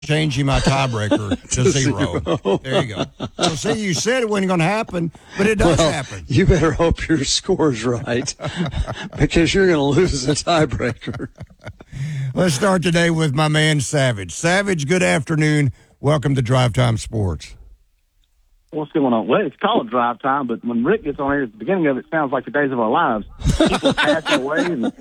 changing my tiebreaker to zero. There you go. So, see, you said it wasn't going to happen, but it does happen. You better hope your score's right because you're going to lose the tiebreaker. Let's start today with my man, Savage. Savage, good afternoon. Welcome to Drive Time Sports. What's going on? Well, it's called Drive Time, but when Rick gets on here at the beginning of it, it sounds like the days of our lives. People passing away. And...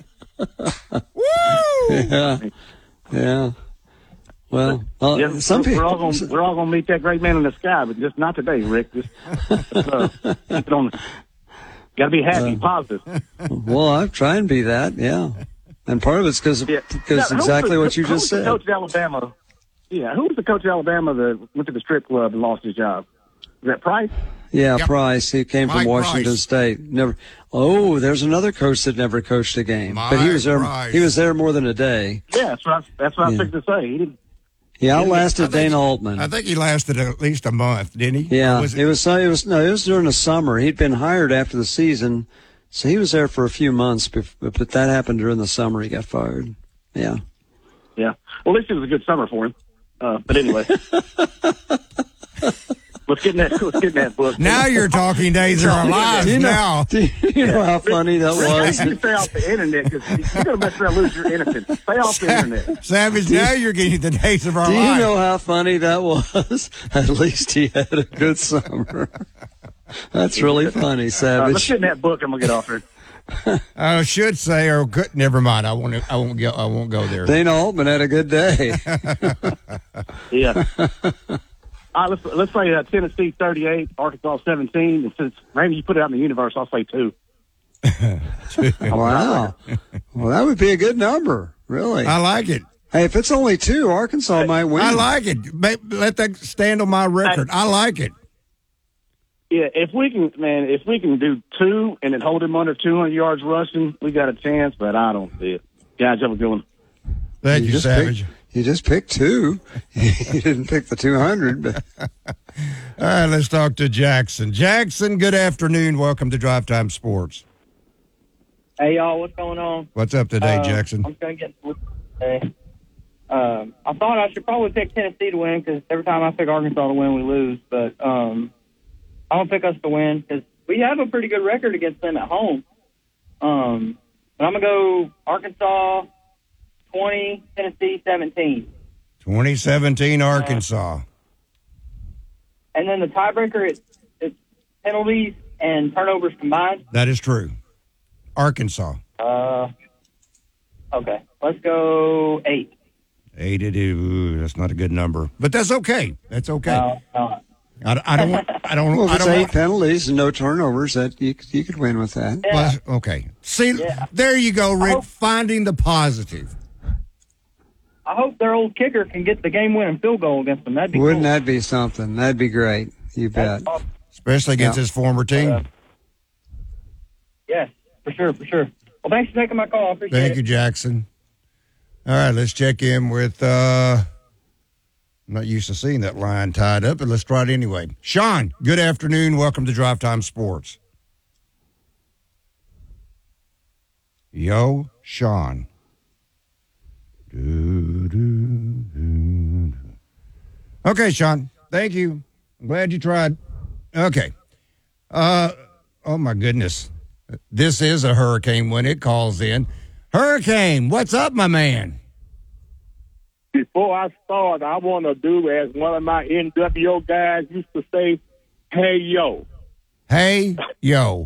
Woo! Yeah. Well, some people we're all gonna meet that great man in the sky, but just not today, Rick. Just keep it on. Got to be happy, positive. Well, I try and be that, yeah. And part of it's because exactly what you just said. Coach of Alabama. Yeah, who was the coach of Alabama that went to the strip club and lost his job? Was that Price? Yeah, Yep. Price. He came from Washington Price. State. Never. Oh, there's another coach that never coached a game, but he was there. Price. He was there more than a day. Yeah, that's what I was thinking to say. He didn't. He outlasted Dana Altman. I think he lasted at least a month, didn't he? Yeah, Or it was during the summer. He'd been hired after the season, so he was there for a few months. But that happened during the summer. He got fired. Yeah. Yeah. Well, at least it was a good summer for him. But anyway. Let's get in that book. Now you're talking days of our lives now. Do you know how funny that was? You stay off the internet because you're going to mess around and lose your innocence. Stay off the internet. Savage, now you're getting the days of our Do you lives. know how funny that was? At least he had a good summer. That's really funny, Let's Savage. get in that book. I'm going to get off here. I should say, or good, never mind. I won't go there. Dana Altman had a good day. Yeah. All right, let's say Tennessee 38, Arkansas 17. And since Randy, you put it out in the universe, I'll say 2. Wow. Well, that would be a good number, really. I like it. Hey, if it's only 2, Arkansas might win. I like it. Let that stand on my record. I like it. Yeah, if we can do 2 and then hold him under 200 yards rushing, we got a chance. But I don't see it. Guys, have a good one. Thank you, Savage. You just picked 2. You didn't pick the 200. But. All right, let's talk to Jackson. Jackson, good afternoon. Welcome to Drive Time Sports. Hey, y'all, what's going on? What's up today, Jackson? I'm going to get today. I thought I should probably pick Tennessee to win because every time I pick Arkansas to win, we lose. But I'm going to pick us to win because we have a pretty good record against them at home. But I'm going to go Arkansas 20, Tennessee 17. 2017 Arkansas. And then the tiebreaker, it's penalties and turnovers combined. That is true. Arkansas. Okay. Let's go 8. 8 it is. Ooh, that's not a good number, but that's okay. That's okay. No. I don't want. Well, if I it's don't 8 want, penalties and no turnovers, that you could win with that. Yeah. well, okay. See, there you go, Rick. Finding the positive. I hope their old kicker can get the game-winning field goal against them. That'd be Wouldn't cool. that be something? That'd be great. You bet. Especially against his former team. Yes, for sure. Well, thanks for taking my call. I appreciate it. Thank you, Jackson. All right, let's check in with, I'm not used to seeing that line tied up, but let's try it anyway. Sean, good afternoon. Welcome to Drive Time Sports. Yo, Sean. Okay, Sean. Thank you. I'm glad you tried. Okay. Oh, my goodness. This is a hurricane when it calls in. Hurricane, what's up, my man? Before I start, I want to do as one of my NWO guys used to say, hey, yo. Hey, yo.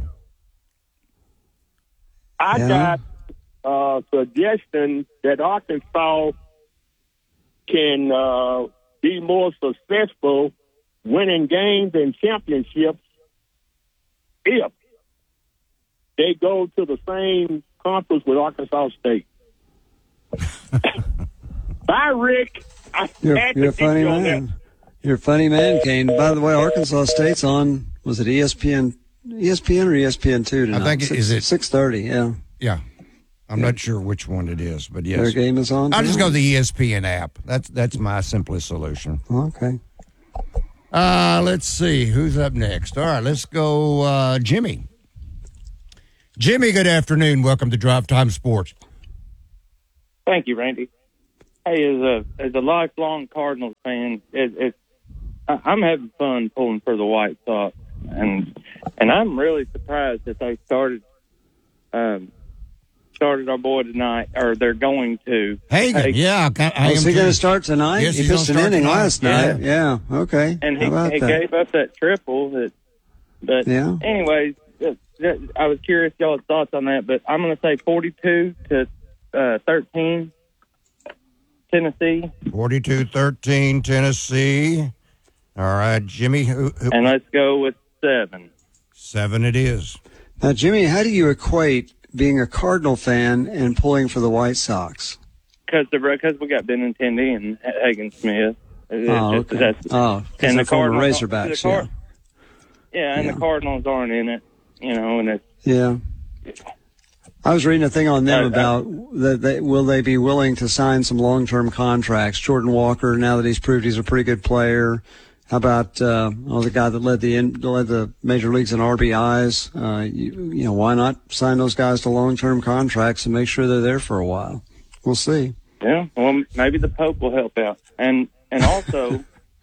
I got a suggestion that Arkansas can be more successful winning games and championships if they go to the same conference with Arkansas State. Bye, Rick. You're a funny man. You're a funny man, Kane. By the way, Arkansas State's on, was it ESPN or ESPN2 tonight? I think is it 6:30, yeah. Yeah. I'm not sure which one it is, but yes. Their game is on? I'll just go to the ESPN app. That's my simplest solution. Okay. Let's see. Who's up next? All right, let's go Jimmy. Jimmy, good afternoon. Welcome to Drive Time Sports. Thank you, Randy. Hey, as a lifelong Cardinals fan, I'm having fun pulling for the White Sox, and I'm really surprised that they started our boy tonight, or they're going to. Hagen, yeah. Is he going to start tonight? Yes, he he's pitched an gonna start inning tonight. last night. Yeah. Okay. And How about he that? gave up that triple. But Yeah. anyways, I was curious y'all's thoughts on that. But I'm going to say 42-13, Tennessee. 42-13, Tennessee. All right, Jimmy. And let's go with 7. 7 it is. Now, Jimmy, how do you equate being a Cardinal fan and pulling for the White Sox? Because we got Benintendi and Hagen Smith. Okay. And and the the former Cardinals, Razorbacks, and the Cardinals aren't in it, and it's Yeah. I was reading a thing on them about will they be willing to sign some long-term contracts. Jordan Walker, now that he's proved he's a pretty good player. How about the guy that led the major leagues in RBIs? Why not sign those guys to long-term contracts and make sure they're there for a while? We'll see. Yeah, well, maybe the Pope will help out, and also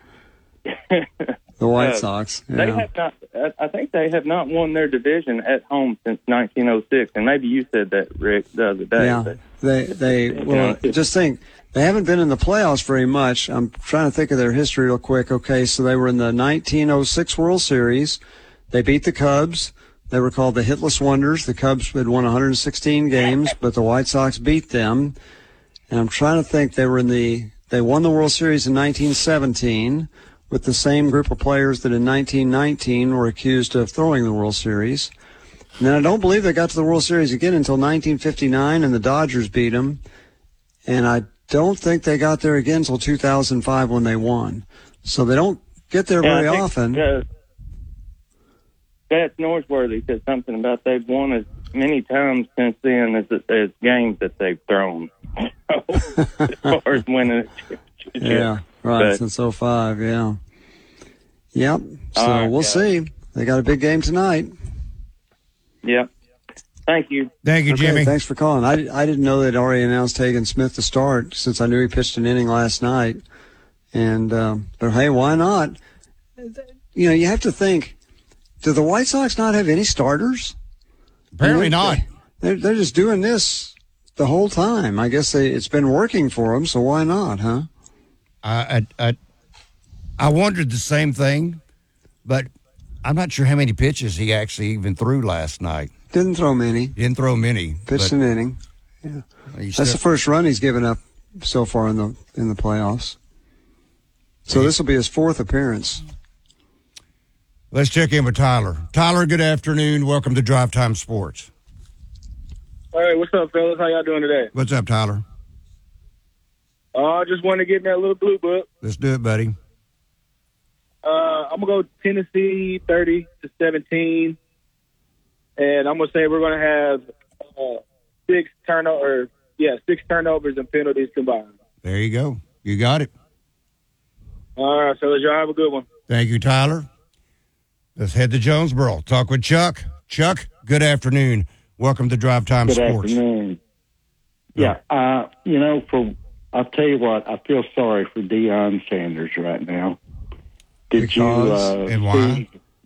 the White Sox. Yeah. They have not. I think they have not won their division at home since 1906, and maybe you said that, Rick, the other day. Yeah, just think. They haven't been in the playoffs very much. I'm trying to think of their history real quick. Okay, so they were in the 1906 World Series. They beat the Cubs. They were called the Hitless Wonders. The Cubs had won 116 games, but the White Sox beat them. And I'm trying to think. They won the World Series in 1917 with the same group of players that in 1919 were accused of throwing the World Series. And then I don't believe they got to the World Series again until 1959, and the Dodgers beat them. And I don't think they got there again until 2005 when they won. So they don't get there very often. Stats Norsworthy said something about they've won as many times since then as games that they've thrown. As far as winning a championship. Yeah, right, since 05, yeah. Yep, so we'll see. They got a big game tonight. Yep. Thank you. Thank you, Jimmy. Thanks for calling. I didn't know they'd already announced Hagen Smith to start since I knew he pitched an inning last night. And but hey, why not? You have to think, do the White Sox not have any starters? Apparently not. They're just doing this the whole time. I guess it's been working for them, so why not, huh? I wondered the same thing, but I'm not sure how many pitches he actually even threw last night. Didn't throw many. Pitched an inning. Yeah, that's the first run he's given up so far in the playoffs. So this will be his 4th appearance. Let's check in with Tyler. Tyler, good afternoon. Welcome to Drive Time Sports. Hey, what's up, fellas? How y'all doing today? What's up, Tyler? I just want to get in that little blue book. Let's do it, buddy. I'm going to go Tennessee 30-17. And I'm going to say we're going to have 6 turnovers and penalties combined. There you go. You got it. All right, fellas, y'all have a good one. Thank you, Tyler. Let's head to Jonesboro. Talk with Chuck. Chuck, good afternoon. Welcome to Drive Time Sports. Good afternoon. Yeah, I'll tell you what, I feel sorry for Deion Sanders right now. And why?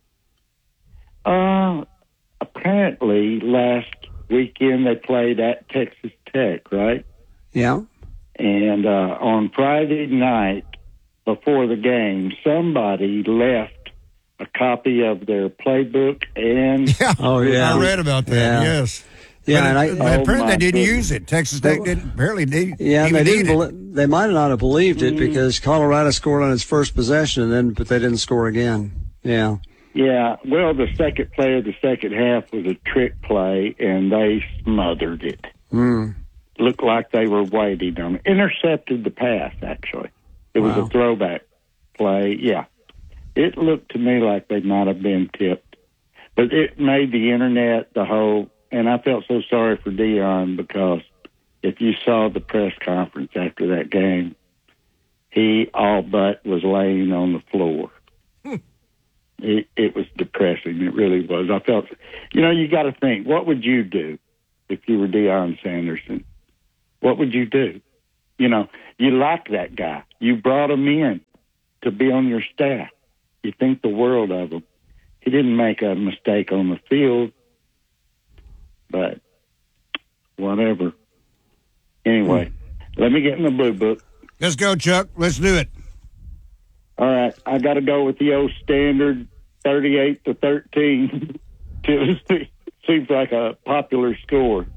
Apparently, last weekend they played at Texas Tech, right? Yeah. And on Friday night, before the game, somebody left a copy of their playbook and... I read about that, yes. Yeah, but apparently they didn't use it. Texas Tech barely need. Yeah, they might not have believed it because Colorado scored on its first possession, but they didn't score again. Yeah. Yeah, well, the second play of the second half was a trick play, and they smothered it. Looked like they were waiting on it. Intercepted the pass, actually. It was a throwback play. Yeah. It looked to me like they might have been tipped. But it made the internet and I felt so sorry for Deion because if you saw the press conference after that game, he all but was laying on the floor. It was depressing. It really was. I felt, you got to think, what would you do if you were Deion Sanderson? What would you do? you like that guy. You brought him in to be on your staff. You think the world of him. He didn't make a mistake on the field, but whatever. Anyway, let me get in the blue book. Let's go, Chuck. Let's do it. All right, I got to go with the old standard 38-13. Tennessee seems like a popular score.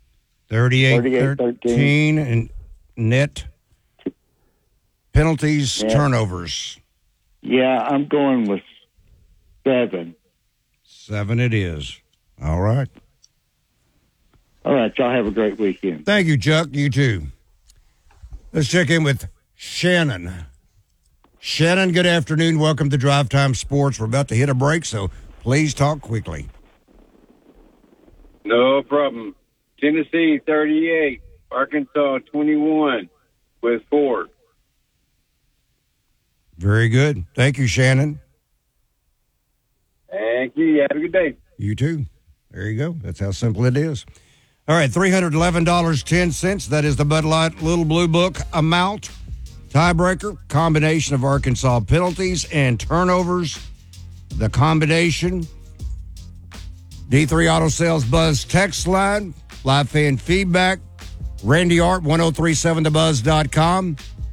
38-13 and net penalties, turnovers. Yeah, I'm going with 7. 7 it is. All right. All right, y'all have a great weekend. Thank you, Chuck. You too. Let's check in with Shannon. Shannon, good afternoon. Welcome to Drive Time Sports. We're about to hit a break, so please talk quickly. No problem. Tennessee 38, Arkansas 21 with 4. Very good. Thank you, Shannon. Thank you. Have a good day. You too. There you go. That's how simple it is. All right, $311.10. That is the Bud Light Little Blue Book amount. Tiebreaker, combination of Arkansas penalties and turnovers. The combination. D3 Auto Sales Buzz text line. Live fan feedback. Randy Art, 1037thebuzz.com.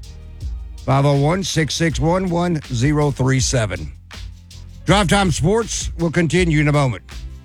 501-661-1037. Drive Time Sports will continue in a moment.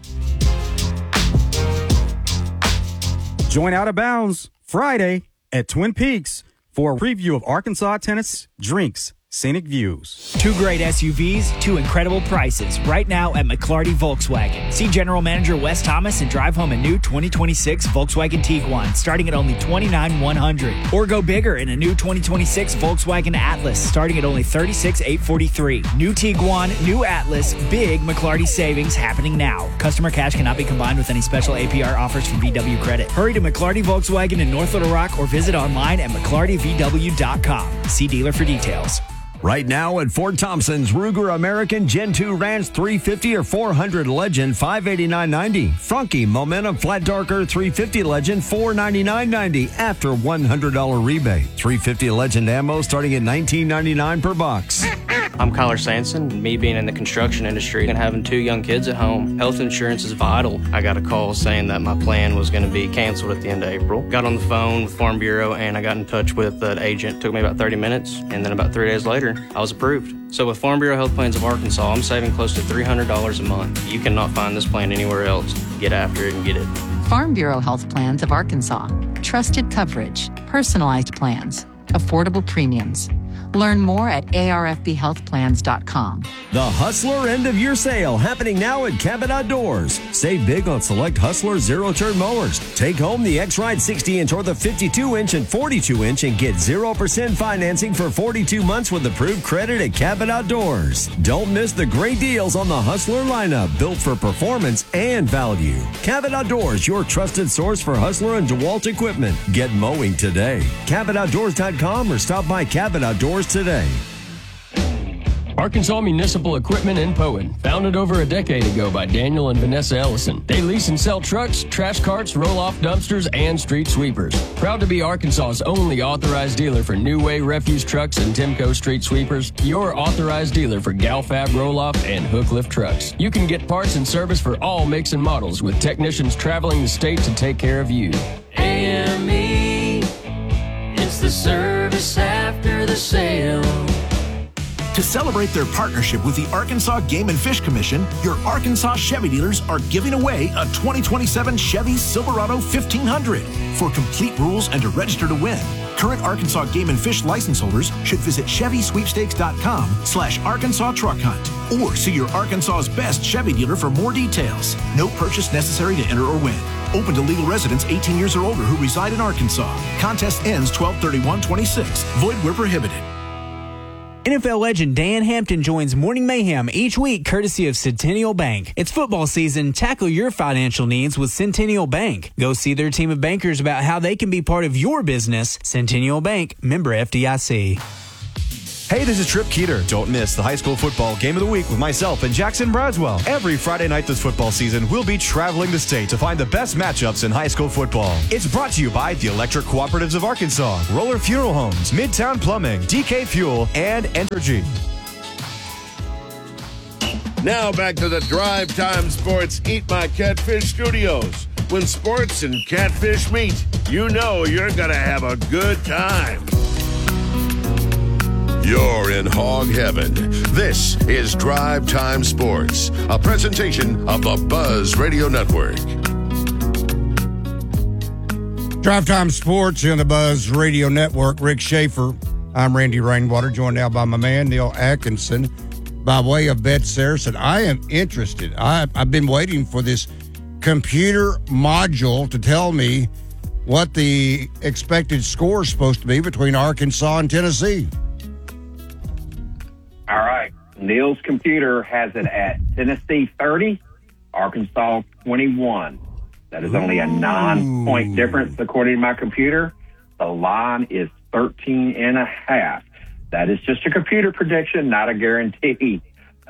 Join Out of Bounds Friday at Twin Peaks for a preview of Arkansas tennis, drinks, scenic views. 2 great SUVs, 2 incredible prices. Right now at McClarty Volkswagen. See General Manager Wes Thomas and drive home a new 2026 Volkswagen Tiguan starting at only $29,100. Or go bigger in a new 2026 Volkswagen Atlas starting at only $36,843. New Tiguan, new Atlas, big McClarty savings happening now. Customer cash cannot be combined with any special APR offers from VW Credit. Hurry to McClarty Volkswagen in North Little Rock or visit online at McClartyVW.com. See dealer for details. Right now at Fort Thompson's, Ruger American Gen 2 Ranch 350 or 400 Legend, $589.90. Franke Momentum Flat Darker 350 Legend, $499.90 after $100 rebate. 350 Legend ammo starting at $19.99 per box. I'm Kyler Sanson. Me being in the construction industry and having 2 young kids at home, health insurance is vital. I got a call saying that my plan was going to be canceled at the end of April. Got on the phone with Farm Bureau and I got in touch with an agent. Took me about 30 minutes, and then about 3 days later, I was approved. So with Farm Bureau Health Plans of Arkansas, I'm saving close to $300 a month. You cannot find this plan anywhere else. Get after it and get it. Farm Bureau Health Plans of Arkansas. Trusted coverage, personalized plans, affordable premiums. Learn more at arfbhealthplans.com. The Hustler End of Year Sale happening now at Cabot Outdoors. Save big on select Hustler zero-turn mowers. Take home the X-Ride 60-inch or the 52-inch and 42-inch and get 0% financing for 42 months with approved credit at Cabot Outdoors. Don't miss the great deals on the Hustler lineup, built for performance and value. Cabot Outdoors, your trusted source for Hustler and DeWalt equipment. Get mowing today. CabotOutdoors.com or stop by Cabot Outdoors today. Arkansas Municipal Equipment in Powhatan, founded over a decade ago by Daniel and Vanessa Ellison. They lease and sell trucks, trash carts, roll-off dumpsters, and street sweepers. Proud to be Arkansas's only authorized dealer for New Way refuse trucks and Timco street sweepers. Your authorized dealer for Galfab roll-off and hook lift trucks. You can get parts and service for all makes and models with technicians traveling the state to take care of you. AME, it's the service after the sale. To celebrate their partnership with the Arkansas Game and Fish Commission, your Arkansas Chevy dealers are giving away a 2027 Chevy Silverado 1500. For complete rules and to register to win, current Arkansas Game and Fish license holders should visit ChevySweepstakes.com/Arkansas Truck Hunt or see your Arkansas's best Chevy dealer for more details. No purchase necessary to enter or win. Open to legal residents 18 years or older who reside in Arkansas. Contest ends 12/31/26. Void where prohibited. NFL legend Dan Hampton joins Morning Mayhem each week courtesy of Centennial Bank. It's football season. Tackle your financial needs with Centennial Bank. Go see their team of bankers about how they can be part of your business. Centennial Bank, member FDIC. Hey, this is Trip Keeter. Don't miss the high school football game of the week with myself and Jackson Braswell. Every Friday night this football season, we'll be traveling the state to find the best matchups in high school football. It's brought to you by the Electric Cooperatives of Arkansas, Roller Funeral Homes, Midtown Plumbing, DK Fuel, and Entergy. Now back to the Drive Time Sports Eat My Catfish studios. When sports and catfish meet, you know you're going to have a good time. You're in hog heaven. This is Drive Time Sports, a presentation of the Buzz Radio Network. Drive Time Sports on the Buzz Radio Network. Rick Schaefer. I'm Randy Rainwater, joined now by my man, Neil Atkinson, by way of Bet Saracen. I am interested. I've been waiting for this computer module to tell me what the expected score is supposed to be between Arkansas and Tennessee. All right. Neil's computer has it at Tennessee 30, Arkansas 21. That is only a 9-point difference according to my computer. The line is 13.5. That is just a computer prediction, not a guarantee.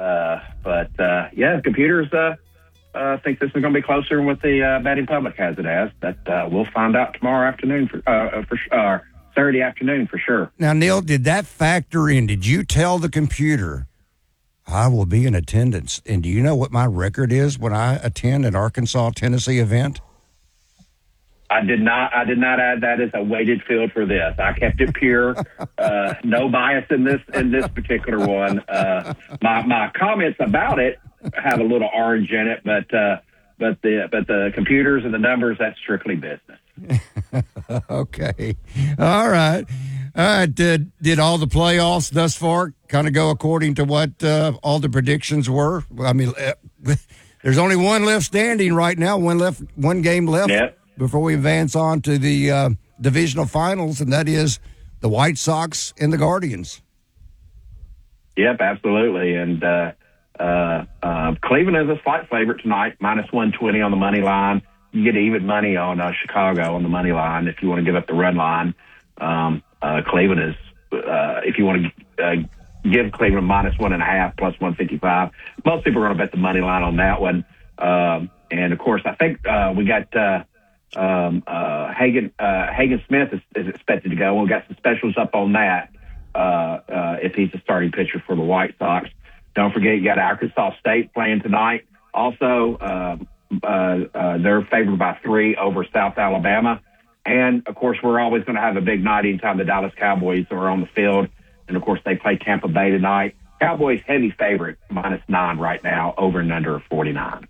The computers think this is going to be closer than what the betting public has it as. That we'll find out tomorrow afternoon for Saturday afternoon for sure. Now, Neil, did that factor in? Did you tell the computer, I will be in attendance? And do you know what my record is when I attend an Arkansas-Tennessee event? I did not add that as a weighted field for this. I kept it pure. No bias in this particular one. My comments about it have a little orange in it, but the computers and the numbers, that's strictly business. Okay. All right. Did all the playoffs thus far kind of go according to what all the predictions were? I mean, there's only one left standing right now, one game left before we advance on to the divisional finals, and that is the White Sox and the Guardians. Yep, absolutely. And Cleveland is a slight favorite tonight, -120 on the money line. You get even money on Chicago on the money line if you want to give up the run line. Cleveland is, if you want to give Cleveland -1.5 plus 155. Most people are going to bet the money line on that one. And of course, I think we got Hagen Smith is expected to go. We've got some specials up on that if he's the starting pitcher for the White Sox. Don't forget, you got Arkansas State playing tonight. Also, they're favored by 3 over South Alabama. And, of course, we're always going to have a big night anytime the Dallas Cowboys are on the field. And, of course, they play Tampa Bay tonight. Cowboys heavy favorite, -9 right now, over and under 49.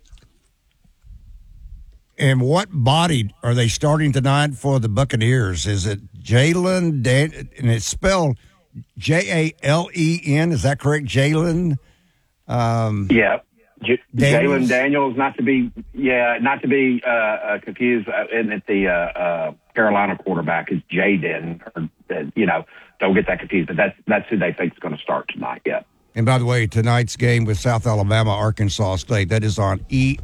And what body are they starting tonight for the Buccaneers? Is it Jalen, and it's spelled Jalen? Is that correct, Jalen? Yeah. Jalen Daniels, not to be confused. And at the Carolina quarterback is Jaden. Don't get that confused. But that's who they think is going to start tonight. Yeah. And by the way, tonight's game with South Alabama, Arkansas State, that is on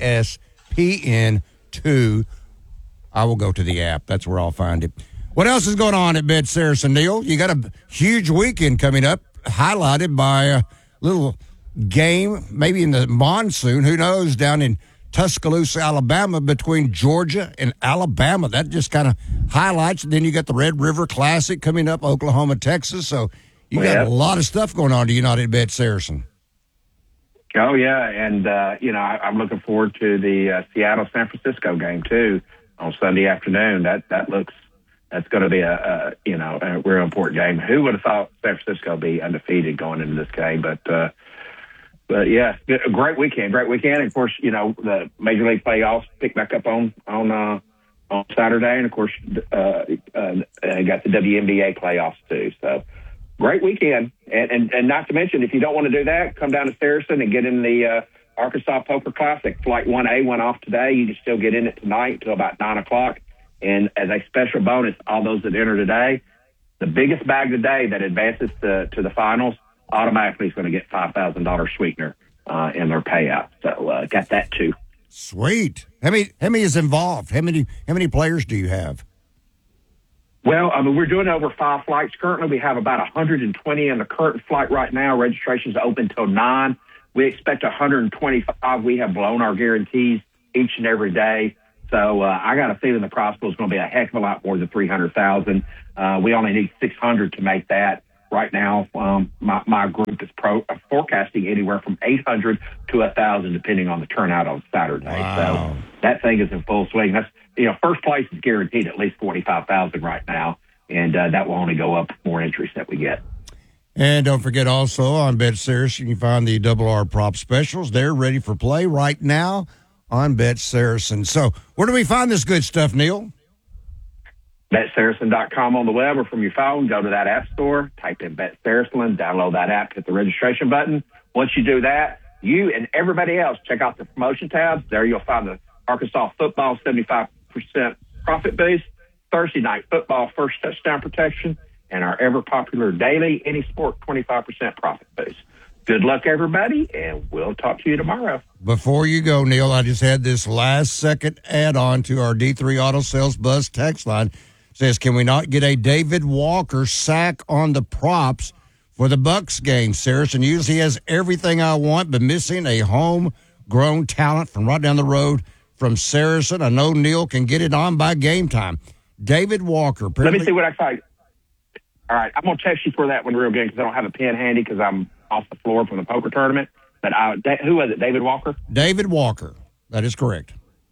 ESPN2. I will go to the app. That's where I'll find it. What else is going on at Bet Saracen, Neil? You got a huge weekend coming up, highlighted by a little game, maybe in the monsoon, who knows, down in Tuscaloosa, Alabama, between Georgia and Alabama. That just kind of highlights. And then you got the Red River Classic coming up, Oklahoma, Texas. So you got a lot of stuff going on to United Bet Saracen. Oh, yeah. And, I'm looking forward to the Seattle-San Francisco game, too, on Sunday afternoon. That's going to be a real important game. Who would have thought San Francisco would be undefeated going into this game? But yeah, a great weekend. And of course, the Major League playoffs pick back up on Saturday, and of course, got the WNBA playoffs too. So great weekend, and not to mention, if you don't want to do that, come down to Saracen and get in the Arkansas Poker Classic. Flight 1A went off today. You can still get in it tonight until about 9:00. And as a special bonus, all those that enter today, the biggest bag today that advances to the finals automatically is going to get $5,000 sweetener in their payout. So got that too. Sweet. How many is involved? How many players do you have? Well, I mean, we're doing over 5 flights. Currently, we have about 120 in the current flight right now. Registration's open till 9. We expect 125. We have blown our guarantees each and every day. So I got a feeling the prize pool is going to be a heck of a lot more than 300,000. We only need 600 to make that. Right now, my group is forecasting anywhere from 800 to 1,000, depending on the turnout on Saturday. Wow. So that thing is in full swing. That's first place is guaranteed at least 45,000 right now, and that will only go up with more entries that we get. And don't forget also on Bet Saracen, you can find the Double R prop specials. They're ready for play right now on Bet Saracen. So where do we find this good stuff, Neil? BetSaracen.com on the web or from your phone. Go to that app store, type in Bet Saracen, download that app, hit the registration button. Once you do that, you and everybody else check out the promotion tabs. There you'll find the Arkansas football 75% profit boost, Thursday night football first touchdown protection, and our ever popular daily any sport 25% profit boost. Good luck, everybody, and we'll talk to you tomorrow. Before you go, Neil, I just had this last-second add-on to our D3 Auto Sales Buzz text line. It says, can we not get a David Walker sack on the props for the Bucks game? Saracen usually has everything I want, but missing a homegrown talent from right down the road from Saracen. I know Neil can get it on by game time. David Walker. Let me see what I find. All right, I'm going to text you for that one real good because I don't have a pen handy because I'm off the floor from the poker tournament. But who was it, David Walker? David Walker. That is correct.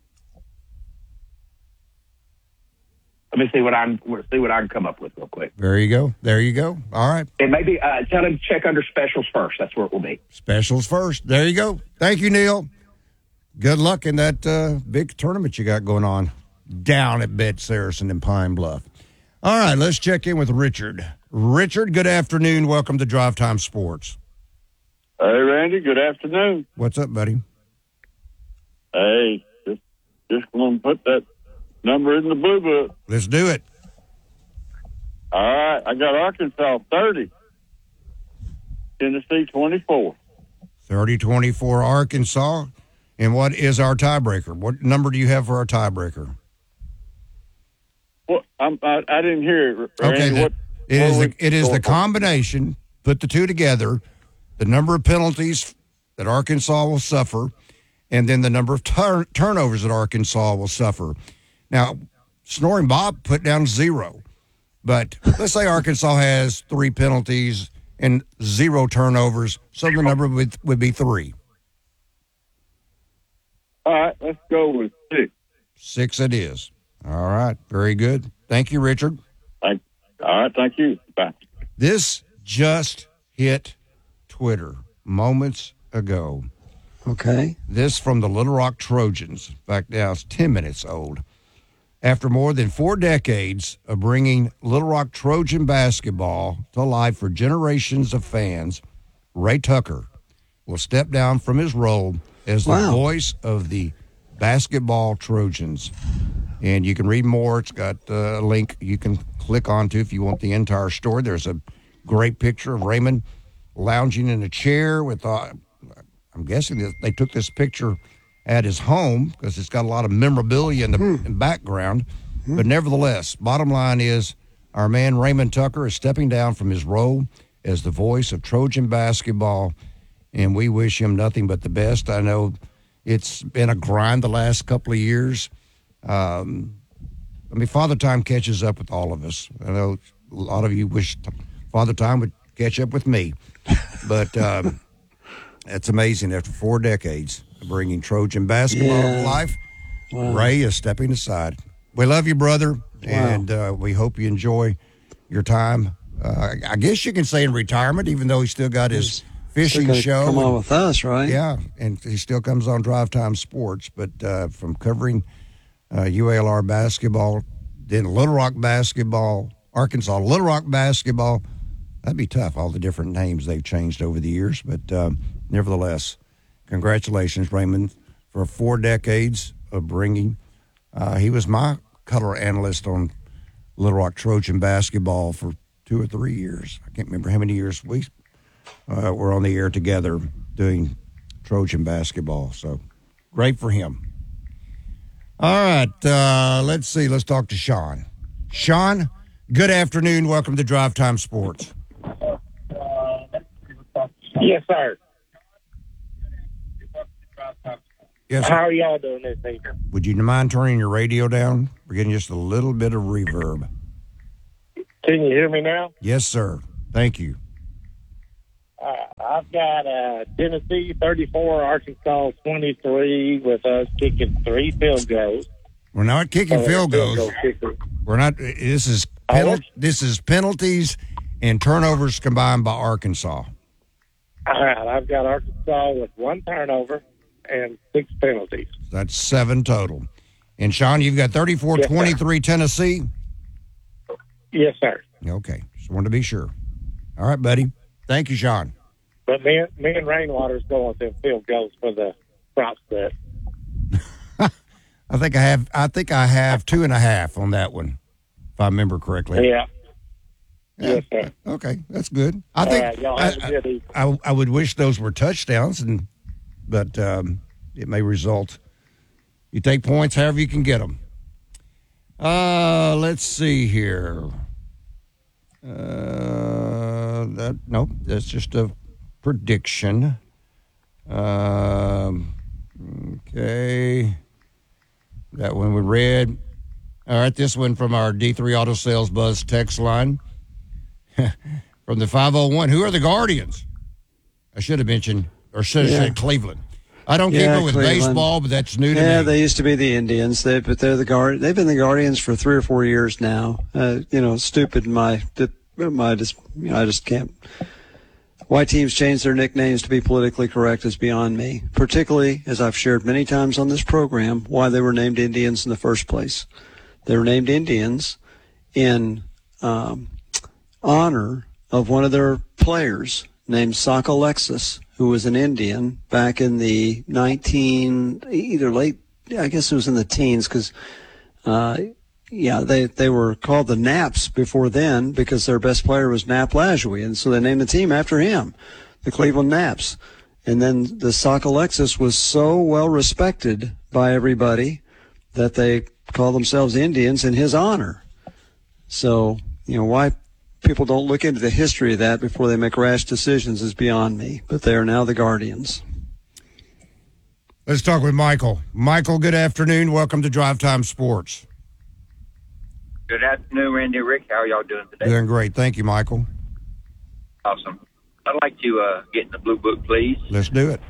Let me see what I can come up with real quick. There you go. There you go. All right. And maybe tell him to check under specials first. That's where it will be. Specials first. There you go. Thank you, Neil. Good luck in that big tournament you got going on down at Bet Saracen in Pine Bluff. All right, let's check in with Richard. Richard, good afternoon. Welcome to Drive Time Sports. Hey, Randy. Good afternoon. What's up, buddy? Hey, just going to put that number in the blue book. Let's do it. All right. I got Arkansas 30, Tennessee 24. 30-24 Arkansas. And what is our tiebreaker? What number do you have for our tiebreaker? Well, I didn't hear it, Randy. Okay, it is the combination, put the two together, the number of penalties that Arkansas will suffer, and then the number of turnovers that Arkansas will suffer. Now, Snoring Bob put down 0, but let's say Arkansas has 3 penalties and 0 turnovers, so the number would be 3. All right, let's go with 6. 6 it is. All right, very good. Thank you, Richard. All right, thank you. Bye. This just hit Twitter moments ago. Okay. This from the Little Rock Trojans. In fact, now it's 10 minutes old. After more than 4 decades of bringing Little Rock Trojan basketball to life for generations of fans, Ray Tucker will step down from his role as the voice of the basketball Trojans. And you can read more. It's got a link you can click onto if you want the entire story. There's a great picture of Raymond lounging in a chair with, I'm guessing that they took this picture at his home because it's got a lot of memorabilia in the background. But nevertheless, bottom line is our man Raymond Tucker is stepping down from his role as the voice of Trojan basketball, and we wish him nothing but the best. I know it's been a grind the last couple of years. Father Time catches up with all of us. I know a lot of you wish Father Time would catch up with me, but it's amazing. After 4 decades of bringing Trojan basketball to life, Ray is stepping aside. We love you, brother, and we hope you enjoy your time. I guess you can say in retirement, even though he's still got his fishing show. Come on with us, right? Yeah, and he still comes on Drive Time Sports, but from covering UALR basketball, then Little Rock basketball, Arkansas Little Rock basketball. That'd be tough, all the different names they've changed over the years. But nevertheless, congratulations, Raymond, for 4 decades of bringing. He was my color analyst on Little Rock Trojan basketball for 2 or 3 years. I can't remember how many years we were on the air together doing Trojan basketball. So great for him. All right, let's see. Let's talk to Sean. Sean, good afternoon. Welcome to Drive Time Sports. Yes, sir. Yes, sir. How are y'all doing this evening? Would you mind turning your radio down? We're getting just a little bit of reverb. Can you hear me now? Yes, sir. Thank you. I've got Tennessee 34, Arkansas 23, with us kicking 3 field goals. We're not kicking field goals. We're not. This is penalties and turnovers combined by Arkansas. All right, I've got Arkansas with 1 turnover and 6 penalties. That's 7 total. And Sean, you've got 34-23 Tennessee. Yes, sir. Okay, just wanted to be sure. All right, buddy. Thank you, Sean. But me and Rainwater's going with them field goals for the prop set. I think I have 2.5 on that one, if I remember correctly. Yeah. Yes, sir. Okay, that's good. I think y'all have a good evening. I would wish those were touchdowns, but it may result. You take points however you can get them. Let's see here. That's just a prediction. Okay. That one we read. All right, this one from our D3 Auto Sales Buzz text line. From the 501. Who are the Guardians? I should have mentioned, or should have said Cleveland. I don't keep it with Cleveland. baseball, but that's new to me. Yeah, they used to be the Indians, but they're the Guard. They've been the Guardians for 3 or 4 years now. Stupid. I just can't. Why teams change their nicknames to be politically correct is beyond me. Particularly, as I've shared many times on this program, why they were named Indians in the first place. They were named Indians in honor of one of their players named Sauk Alexis, who was an Indian back in the I guess it was in the teens, because they were called the Naps before then because their best player was Nap Lajoie, and so they named the team after him, the Cleveland Naps. And then the Sauk Alexis was so well respected by everybody that they call themselves Indians in his honor. So, why people don't look into the history of that before they make rash decisions is beyond me. But they are now the Guardians. Let's talk with Michael. Michael, good afternoon. Welcome to Drive Time Sports. Good afternoon, Randy and Rick. How are y'all doing today? Doing great. Thank you, Michael. Awesome. I'd like to get in the blue book, please. Let's do it.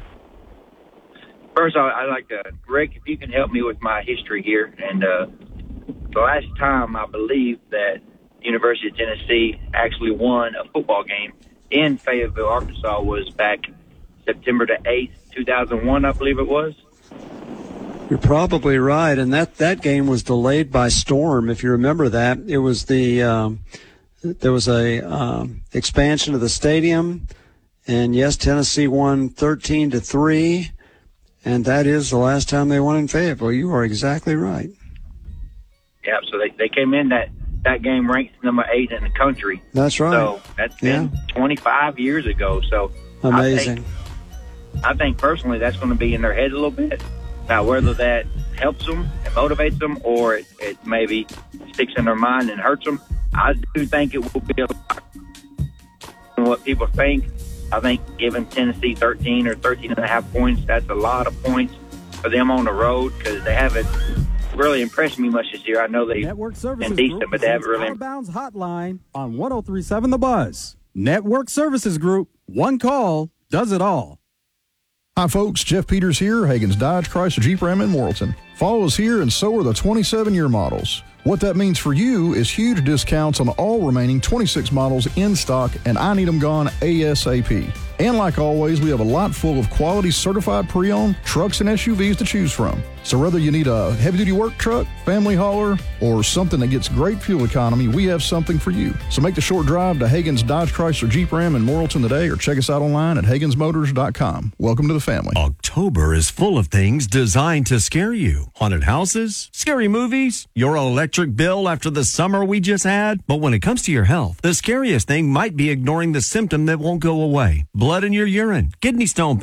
First, I'd like to, Rick, if you can help me with my history here. And the last time I believe that University of Tennessee actually won a football game in Fayetteville, Arkansas was back September the 8th, 2001, I believe it was. You're probably right, and that game was delayed by storm. If you remember that, it was there was a expansion of the stadium, and yes, Tennessee won 13-3, and that is the last time they won in Fayetteville. You are exactly right. Yeah, so they came in that game ranked number 8 in the country. That's right. So that's been 25 years ago. So amazing. I think personally that's going to be in their head a little bit. Now, whether that helps them and motivates them or it maybe sticks in their mind and hurts them, I do think it will be a lot than what people think. I think giving Tennessee 13 or 13.5 points, that's a lot of points for them on the road because they haven't really impressed me much this year. I know they've been decent, but they haven't really. Out of Bounds Hotline on 103.7 The Buzz. Network Services Group. One call does it all. Hi, folks. Jeff Peters here, Hagen's Dodge, Chrysler, Jeep, Ram in Morrilton. Fall is here, and so are the 27-year models. What that means for you is huge discounts on all remaining 26 models in stock, and I need them gone ASAP. And like always, we have a lot full of quality certified pre-owned trucks and SUVs to choose from. So whether you need a heavy-duty work truck, family hauler, or something that gets great fuel economy, we have something for you. So make the short drive to Hagen's Dodge, Chrysler, Jeep, Ram in Morrilton today, or check us out online at HagensMotors.com. Welcome to the family. October is full of things designed to scare you. Haunted houses, scary movies, your electric bill after the summer we just had. But when it comes to your health, the scariest thing might be ignoring the symptom that won't go away. Blood in your urine, kidney stone pain,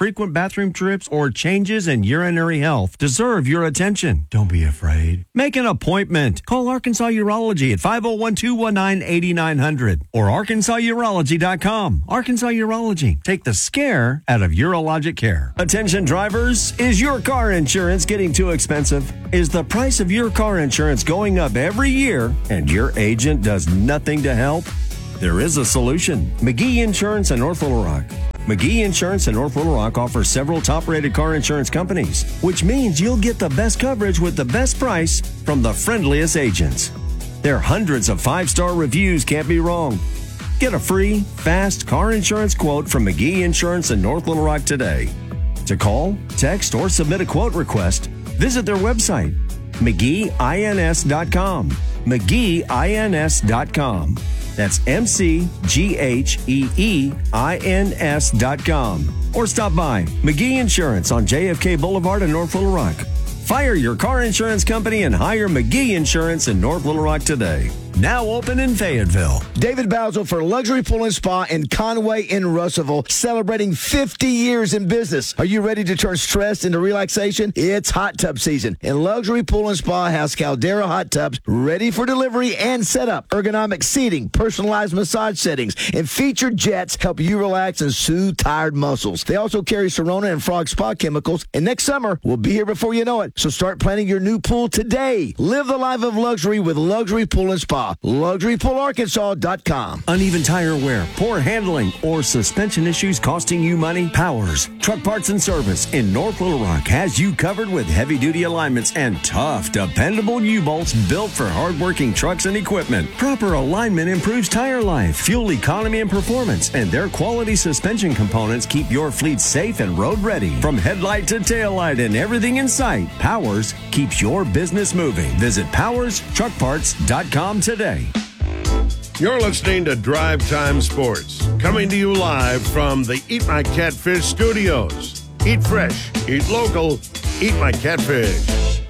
frequent bathroom trips, or changes in urinary health deserve your attention. Don't be afraid. Make an appointment. Call Arkansas Urology at 501-219-8900 or ArkansasUrology.com. Arkansas Urology. Take the scare out of urologic care. Attention drivers, is your car insurance getting too expensive? Is the price of your car insurance going up every year and your agent does nothing to help? There is a solution. McGee Insurance in North Little Rock. McGee Insurance in North Little Rock offers several top-rated car insurance companies, which means you'll get the best coverage with the best price from the friendliest agents. Their hundreds of 5-star reviews can't be wrong. Get a free, fast car insurance quote from McGee Insurance in North Little Rock today. To call, text, or submit a quote request, visit their website, McGeeINS.com. McGeeINS.com. That's McGeeINS.com. Or stop by McGee Insurance on JFK Boulevard in North Little Rock. Fire your car insurance company and hire McGee Insurance in North Little Rock today. Now open in Fayetteville. David Basil for Luxury Pool and Spa in Conway in Russellville, celebrating 50 years in business. Are you ready to turn stress into relaxation? It's hot tub season, and Luxury Pool and Spa has Caldera hot tubs ready for delivery and setup. Ergonomic seating, personalized massage settings, and featured jets help you relax and soothe tired muscles. They also carry Serona and Frog Spa chemicals, and next summer will be here before you know it. So start planning your new pool today. Live the life of luxury with Luxury Pool and Spa. LuxuryPoolArkansas.com. Uneven tire wear, poor handling, or suspension issues costing you money? Powers Truck Parts and Service in North Little Rock has you covered with heavy-duty alignments and tough, dependable U-bolts built for hardworking trucks and equipment. Proper alignment improves tire life, fuel economy, and performance, and their quality suspension components keep your fleet safe and road-ready. From headlight to taillight and everything in sight, Powers keeps your business moving. Visit PowersTruckParts.com today. You're listening to Drive Time Sports, coming to you live from the Eat My Catfish studios. Eat fresh, eat local, eat my catfish.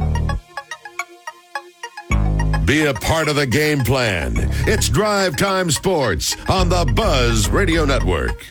Be a part of the game plan. It's Drive Time Sports on the Buzz Radio Network.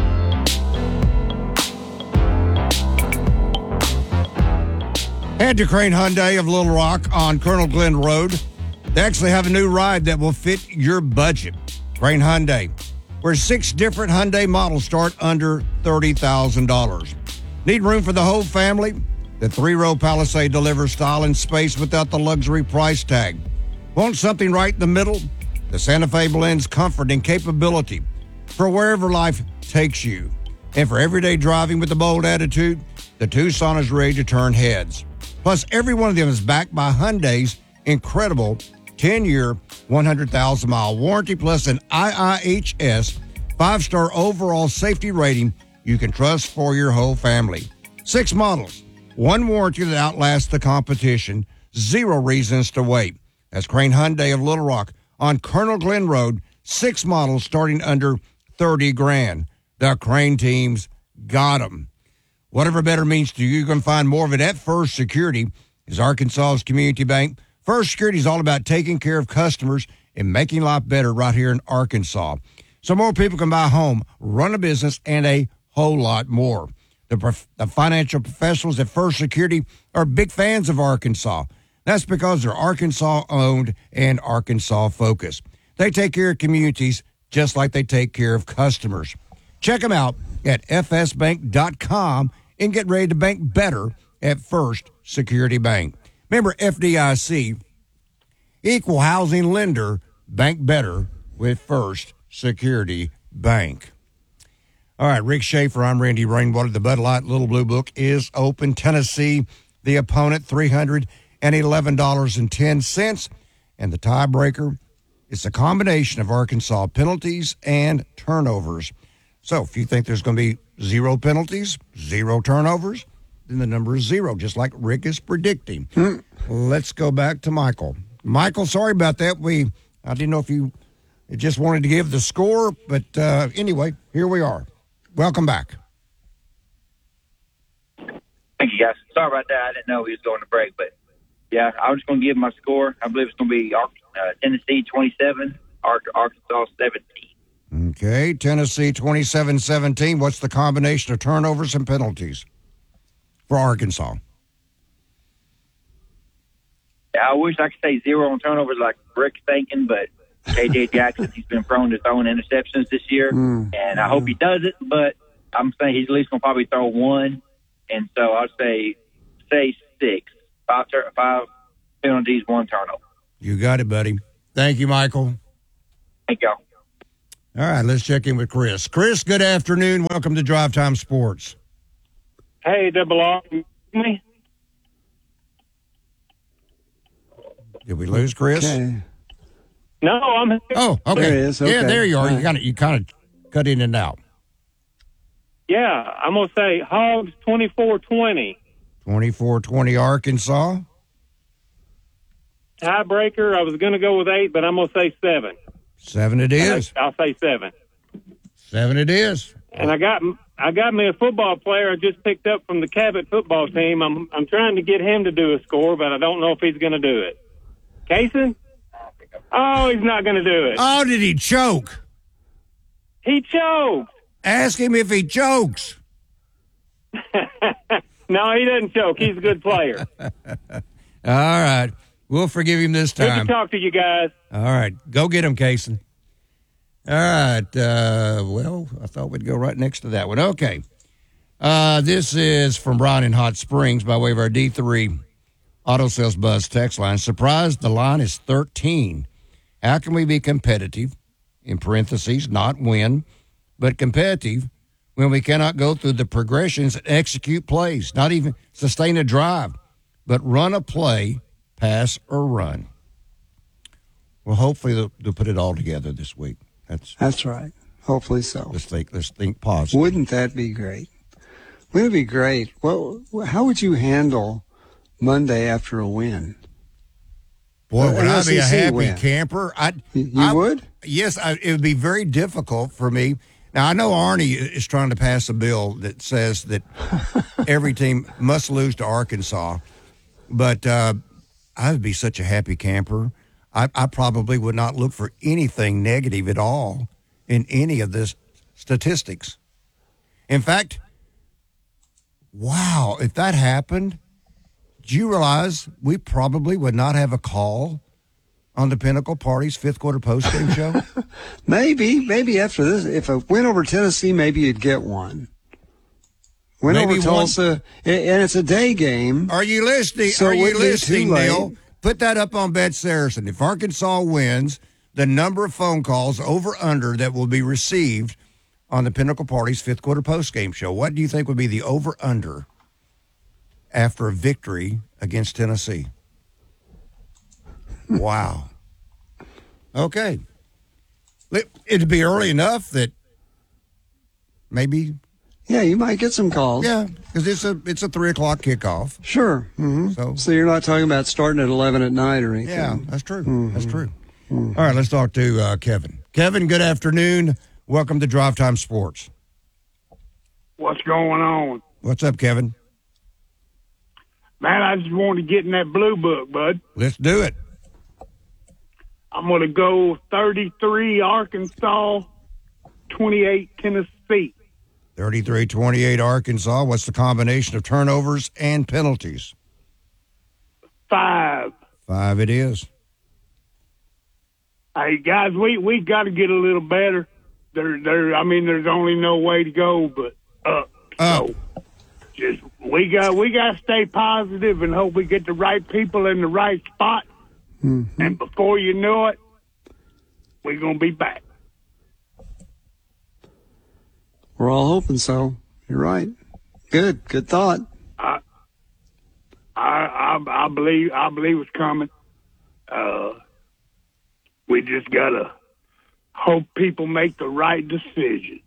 Head to Crane Hyundai of Little Rock on Colonel Glenn Road. They actually have a new ride that will fit your budget. Crane Hyundai, where 6 different Hyundai models start under $30,000. Need room for the whole family? The 3-row Palisade delivers style and space without the luxury price tag. Want something right in the middle? The Santa Fe blends comfort and capability for wherever life takes you. And for everyday driving with a bold attitude, the Tucson is ready to turn heads. Plus, every one of them is backed by Hyundai's incredible 10-year, 100,000-mile warranty, plus an IIHS 5-star overall safety rating you can trust for your whole family. 6 models, 1 warranty that outlasts the competition, 0 reasons to wait. That's Crane Hyundai of Little Rock on Colonel Glenn Road, 6 models starting under $30,000. The Crane team's got them. Whatever better means to you, you can find more of it at First Security, is Arkansas's community bank. First Security is all about taking care of customers and making life better right here in Arkansas. So more people can buy a home, run a business, and a whole lot more. The financial professionals at First Security are big fans of Arkansas. That's because they're Arkansas-owned and Arkansas-focused. They take care of communities just like they take care of customers. Check them out at fsbank.com and get ready to bank better at First Security Bank. Remember, FDIC, equal housing lender, bank better with First Security Bank. All right, Rick Schaefer, I'm Randy Rainwater. The Bud Light Little Blue Book is open. Tennessee, the opponent, $311.10. And the tiebreaker, it's a combination of Arkansas penalties and turnovers. So if you think there's going to be 0 penalties, 0 turnovers, then the number is 0, just like Rick is predicting. Let's go back to Michael. Michael, sorry about that. I didn't know if you just wanted to give the score, but anyway, here we are. Welcome back. Thank you, guys. Sorry about that. I didn't know he was going to break, but yeah, I was just going to give my score. I believe it's going to be Tennessee 27, Arkansas 17. Okay, Tennessee 27-17. What's the combination of turnovers and penalties for Arkansas? I wish I could say 0 on turnovers like Rick's thinking, but K.J. Jackson, he's been prone to throwing interceptions this year, and I hope he does it, but I'm saying he's at least going to probably throw 1, and so I'll say 6. 5 penalties, 1 turnover. You got it, buddy. Thank you, Michael. Thank y'all. All right, let's check in with Chris. Chris, good afternoon. Welcome to Drive Time Sports. Hey, Double R. Me? Did we lose Chris? Okay. No, I'm here. Oh, okay. There he is. Okay. Yeah, there you are. Right. You kind of cut in and out. Yeah, I'm going to say Hogs 24-20. 24-20 Arkansas. Tiebreaker, I was going to go with 8, but I'm going to say 7. 7 it is. I'll say 7. 7 it is. And I got me a football player I just picked up from the Cabot football team. I'm trying to get him to do a score, but I don't know if he's going to do it. Kaysen? Oh, he's not going to do it. Oh, did he choke? He choked. Ask him if he chokes. No, he doesn't choke. He's a good player. All right. We'll forgive him this Good time. to talk to you guys. All right. Go get him, Kaysen. All right. Well, I thought we'd go right next to that one. Okay. This is from Brian in Hot Springs by way of our D3 Auto Sales Buzz text line. Surprised the line is 13. How can we be competitive, in parentheses, not win, but competitive when we cannot go through the progressions and execute plays, not even sustain a drive, but run a play, pass, or run? Well, hopefully they'll put it all together this week. That's right. Hopefully so. Let's think positive. Wouldn't that be great? Wouldn't it be great? Well, how would you handle Monday after a win? Boy, would I be a SEC happy win. camper? You would? Yes, it would be very difficult for me. Now, I know Arnie is trying to pass a bill that says that every team must lose to Arkansas, but I would be such a happy camper. I probably would not look for anything negative at all in any of this statistics. In fact, wow, if that happened, do you realize we probably would not have a call on the Pinnacle Party's fifth quarter postgame show? Maybe after this, if a win over Tennessee, maybe you'd get one. Win Maybe over Tulsa, and it's a day game. Are you listening? So Are it you wouldn't be listening, too late. Neil? Put that up on Bet Saracen. If Arkansas wins, the number of phone calls over under that will be received on the Pinnacle Party's fifth quarter postgame show. What do you think would be the over under after a victory against Tennessee? Wow. Okay. It'd be early enough that maybe. Yeah, you might get some calls. Yeah, because it's a 3:00 kickoff. Sure. Mm-hmm. So you're not talking about starting at 11 at night or anything. Yeah, that's true. Mm-hmm. That's true. Mm-hmm. All right, let's talk to Kevin. Kevin, good afternoon. Welcome to Drive Time Sports. What's going on? What's up, Kevin? Man, I just wanted to get in that blue book, bud. Let's do it. I'm going to go 33 Arkansas, 28 Tennessee. 33-28 Arkansas. What's the combination of turnovers and penalties? 5. 5 it is. Hey, guys, we got to get a little better. There's only no way to go but up. So just we got to stay positive and hope we get the right people in the right spot. Mm-hmm. And before you know it, we're going to be back. We're all hoping so. You're right. Good thought. I believe it's coming. We just gotta hope people make the right decisions.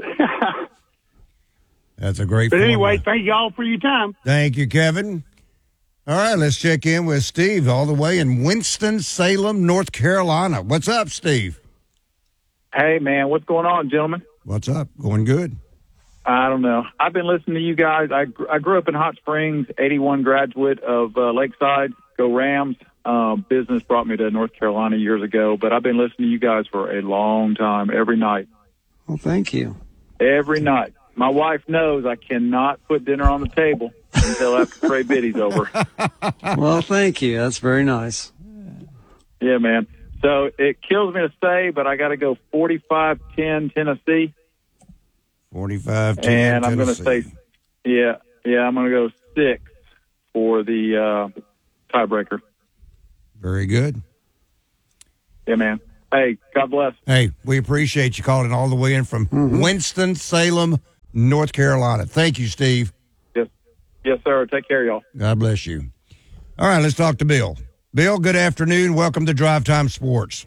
That's a great. But anyway, thank y'all for your time. Thank you, Kevin. All right, let's check in with Steve all the way in Winston-Salem, North Carolina. What's up, Steve? Hey, man, what's going on, gentlemen? What's up? Going good. I don't know. I've been listening to you guys. I grew up in Hot Springs, 81 graduate of Lakeside. Go Rams. Business brought me to North Carolina years ago, but I've been listening to you guys for a long time, every night. Well, thank you. Every night. My wife knows I cannot put dinner on the table until after Trey Biddy's over. Well, thank you. That's very nice. Yeah, man. So it kills me to say, but I got to go 45-10 Tennessee. 45-10 And I'm going to Tennessee. say, I'm going to go 6 for the tiebreaker. Very good. Yeah, man. Hey, God bless. Hey, we appreciate you calling all the way in from Winston-Salem, North Carolina. Thank you, Steve. Yes, sir. Take care, y'all. God bless you. All right, let's talk to Bill. Bill, good afternoon. Welcome to Drive Time Sports.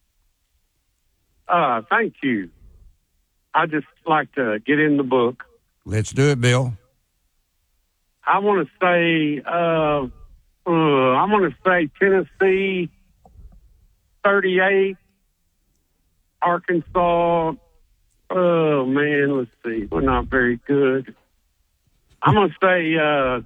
Thank you. I just like to get in the book. Let's do it, Bill. I want to say Tennessee 38, Arkansas. Oh man, let's see. We're not very good. I'm going to say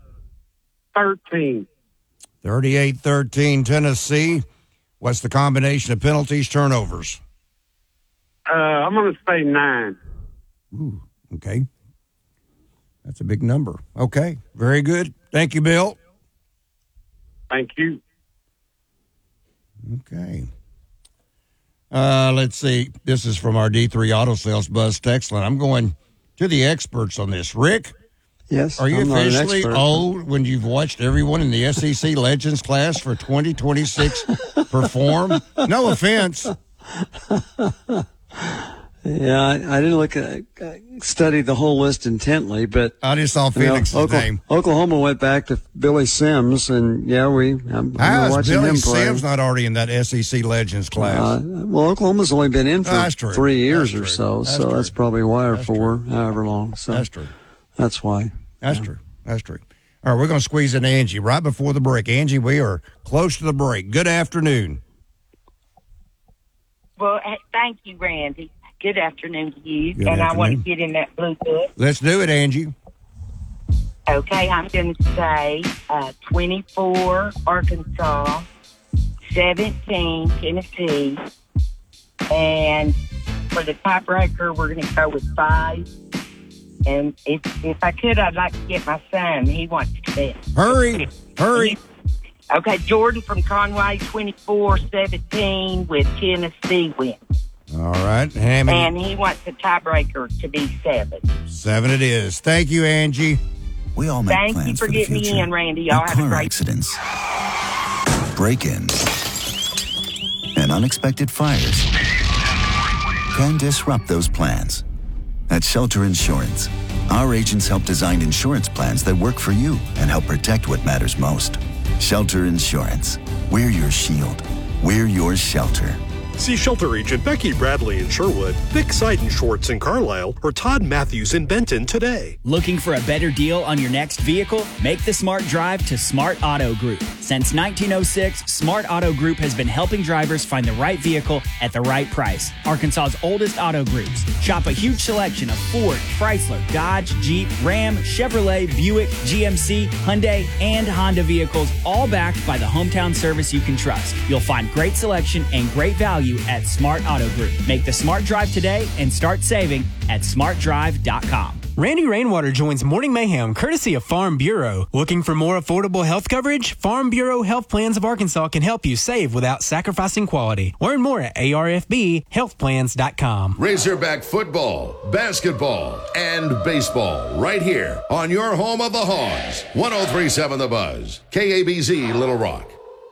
13. 38-13 Tennessee. What's the combination of penalties, turnovers? I'm going to say 9. Ooh, okay. That's a big number. Okay, very good. Thank you, Bill. Thank you. Okay. Let's see. This is from our D3 Auto Sales Buzz text line. I'm going to the experts on this. Rick? Yes. Are you I'm not an officially expert. old when you've watched everyone in the SEC Legends class for 2026 perform? No offense. Yeah, I didn't study the whole list intently, but I just saw Felix's name. Oklahoma went back to Billy Sims, and I'm How is watching Billy him play. Sims not already in that SEC Legends class? Well, Oklahoma's only been in for That's true. 3 years That's or true. so, That's so true. that's probably why, or 4, however long. So That's true. That's why. That's true. That's true. All right, we're going to squeeze in Angie right before the break. Angie, we are close to the break. Good afternoon. Well, thank you, Randy. Good afternoon to you. Good and I want to afternoon. get in that Bluetooth. Let's do it, Angie. Okay, I'm going to say 24 Arkansas, 17 Tennessee, and for the tiebreaker, we're going to go with 5. And if I could, I'd like to get my son. He wants to bet. Hurry. Okay, Jordan from Conway, 24-17 with Tennessee win. All right, Hammy. And he wants the tiebreaker to be 7. 7 it is. Thank you, Angie. We all make Thank you plans for the getting future. me in, Randy. Y'all But have a car great accidents, break-ins, and unexpected fires can disrupt those plans. At Shelter Insurance, our agents help design insurance plans that work for you and help protect what matters most. Shelter Insurance. We're your shield. We're your shelter. See Shelter Agent Becky Bradley in Sherwood, Vic Seiden Schwartz in Carlisle, or Todd Matthews in Benton today. Looking for a better deal on your next vehicle? Make the smart drive to Smart Auto Group. Since 1906, Smart Auto Group has been helping drivers find the right vehicle at the right price. Arkansas's oldest auto groups. Shop a huge selection of Ford, Chrysler, Dodge, Jeep, Ram, Chevrolet, Buick, GMC, Hyundai, and Honda vehicles, all backed by the hometown service you can trust. You'll find great selection and great value at Smart Auto Group. Make the smart drive today and start saving at smartdrive.com. Randy Rainwater joins Morning Mayhem courtesy of Farm Bureau. Looking for more affordable health coverage? Farm Bureau Health Plans of Arkansas can help you save without sacrificing quality. Learn more at arfbhealthplans.com. Razorback football, basketball, and baseball right here on your home of the Hogs. 103.7 The Buzz, KABZ Little Rock.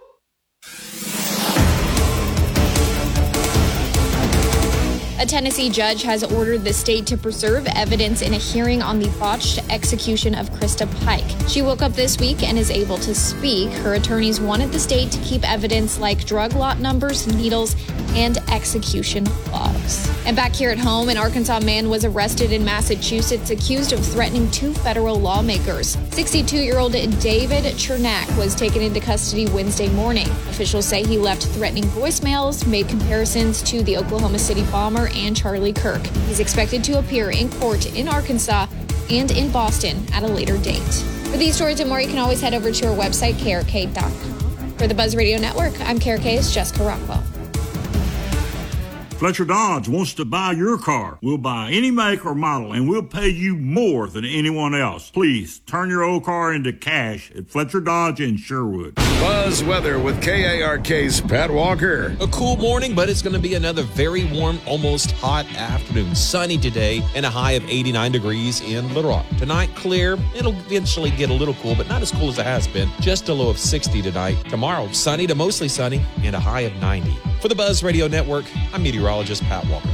A Tennessee judge has ordered the state to preserve evidence in a hearing on the botched execution of Krista Pike. She woke up this week and is able to speak. Her attorneys wanted the state to keep evidence like drug lot numbers, needles, and execution logs. And back here at home, an Arkansas man was arrested in Massachusetts accused of threatening 2 federal lawmakers. 62-year-old David Chernak was taken into custody Wednesday morning. Officials say he left threatening voicemails, made comparisons to the Oklahoma City bomber and Charlie Kirk. He's expected to appear in court in Arkansas and in Boston at a later date. For these stories and more, you can always head over to our website, krk.com. For the Buzz Radio Network, I'm KRK's Jessica Rockwell. Fletcher Dodge wants to buy your car. We'll buy any make or model, and we'll pay you more than anyone else. Please turn your old car into cash at Fletcher Dodge in Sherwood. Buzz Weather with KARK's Pat Walker. A cool morning, but it's going to be another very warm, almost hot afternoon. Sunny today and a high of 89 degrees in Little Rock. Tonight, clear. It'll eventually get a little cool, but not as cool as it has been. Just a low of 60 tonight. Tomorrow, sunny to mostly sunny and a high of 90. For the Buzz Radio Network, I'm meteorologist Pat Walker.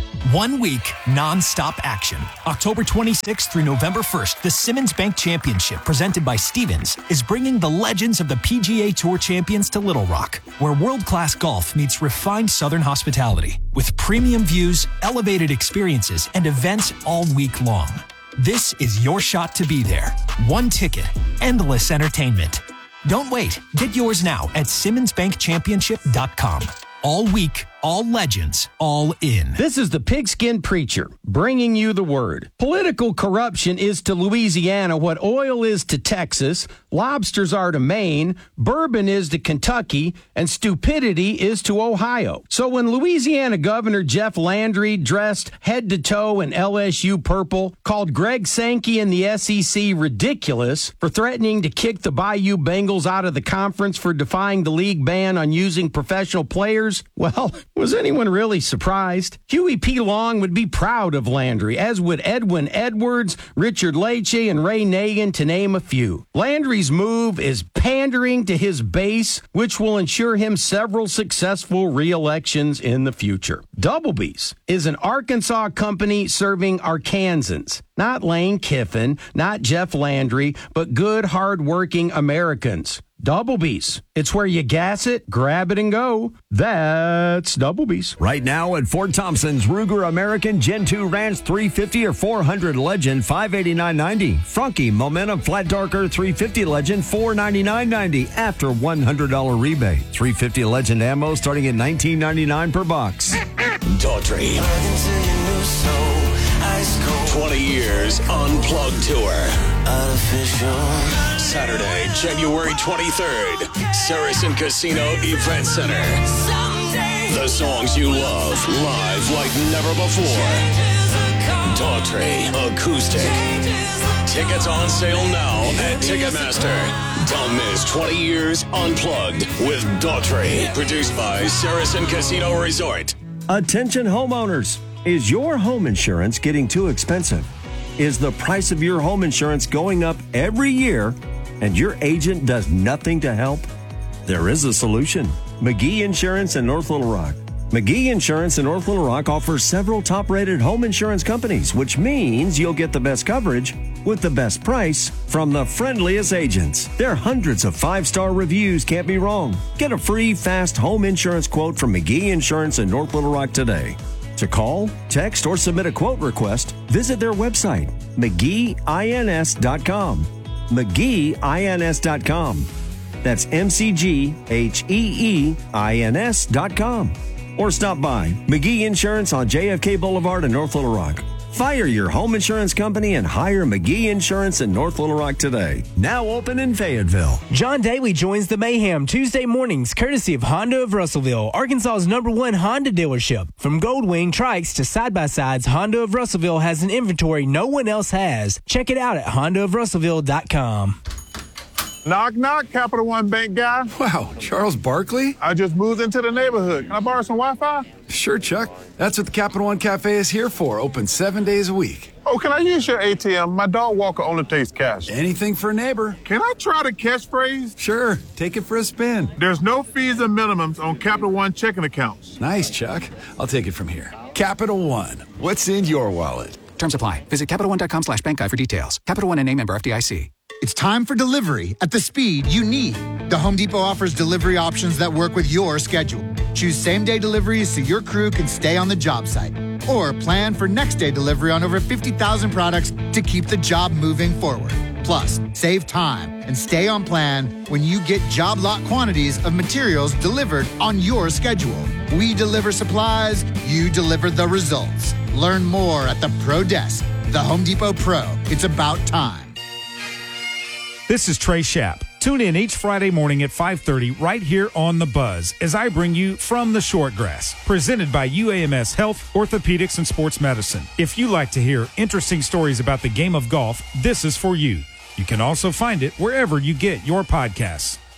1 week, non-stop action. October 26th through November 1st, the Simmons Bank Championship, presented by Stevens, is bringing the legends of the PGA Tour champions to Little Rock, where world-class golf meets refined Southern hospitality, with premium views, elevated experiences, and events all week long. This is your shot to be there. One ticket, endless entertainment. Don't wait. Get yours now at SimmonsBankChampionship.com. All week, all legends, all in. This is the Pigskin Preacher, bringing you the word. Political corruption is to Louisiana what oil is to Texas, lobsters are to Maine, bourbon is to Kentucky, and stupidity is to Ohio. So when Louisiana Governor Jeff Landry, dressed head to toe in LSU purple, called Greg Sankey and the SEC ridiculous for threatening to kick the Bayou Bengals out of the conference for defying the league ban on using professional players, well, was anyone really surprised? Huey P. Long would be proud of Landry, as would Edwin Edwards, Richard Leche, and Ray Nagin, to name a few. Landry's move is pandering to his base, which will ensure him several successful re-elections in the future. Doublebees is an Arkansas company serving Arkansans. Not Lane Kiffin, not Jeff Landry, but good, hard-working Americans. Doublebees. It's where you gas it, grab it, and go. That's Doublebees. Right now at Fort Thompson's, Ruger American Gen 2 Ranch 350 or 400 Legend, $589.90. Franke Momentum Flat Darker 350 Legend, $499.90 after $100 rebate. 350 Legend ammo starting at $19.99 per box. Daughtry. 20 years Unplugged Tour. Saturday, January 23rd, Saracen Casino Event Center. The songs you love, live like never before. Daughtry Acoustic. Tickets on sale now at Ticketmaster. Don't miss 20 years Unplugged with Daughtry. Produced by Saracen Casino Resort. Attention homeowners. Is your home insurance getting too expensive? Is the price of your home insurance going up every year and your agent does nothing to help? There is a solution. McGee Insurance in North Little Rock. McGee Insurance in North Little Rock offers several top-rated home insurance companies, which means you'll get the best coverage with the best price from the friendliest agents. Their hundreds of 5-star reviews can't be wrong. Get a free, fast home insurance quote from McGee Insurance in North Little Rock today. To call, text, or submit a quote request, visit their website, McGeeINS.com. McGeeINS.com. That's McGeeINS.com. Or stop by McGee Insurance on JFK Boulevard in North Little Rock. Fire your home insurance company and hire McGee Insurance in North Little Rock today. Now open in Fayetteville. John Daly joins the mayhem Tuesday mornings, courtesy of Honda of Russellville, Arkansas's #1 Honda dealership. From Goldwing trikes to side-by-sides, Honda of Russellville has an inventory no one else has. Check it out at HondaofRussellville.com. Knock, knock, Capital One Bank guy. Wow, Charles Barkley? I just moved into the neighborhood. Can I borrow some Wi-Fi? Sure, Chuck. That's what the Capital One Cafe is here for. Open 7 days a week. Oh, can I use your ATM? My dog walker only takes cash. Anything for a neighbor. Can I try the catchphrase? Sure. Take it for a spin. There's no fees and minimums on Capital One checking accounts. Nice, Chuck. I'll take it from here. Capital One. What's in your wallet? Terms apply. Visit CapitalOne.com/bankguide for details. Capital One and member FDIC. It's time for delivery at the speed you need. The Home Depot offers delivery options that work with your schedule. Choose same-day deliveries so your crew can stay on the job site. Or plan for next-day delivery on over 50,000 products to keep the job moving forward. Plus, save time and stay on plan when you get job lot quantities of materials delivered on your schedule. We deliver supplies, you deliver the results. Learn more at the Pro Desk. The Home Depot Pro. It's about time. This is Trey Schapp. Tune in each Friday morning at 5:30 right here on The Buzz as I bring you From the Shortgrass, presented by UAMS Health, Orthopedics, and Sports Medicine. If you like to hear interesting stories about the game of golf, this is for you. You can also find it wherever you get your podcasts.